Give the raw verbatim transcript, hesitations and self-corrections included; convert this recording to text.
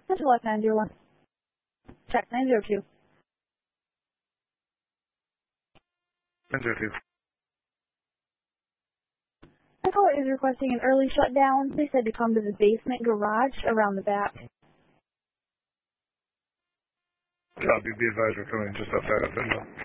Central Left nine zero one. Check nine zero two. nine zero two. The caller is requesting an early shutdown. They said to come to the basement garage around the back. Copy. Be advised we're coming just outside of Central.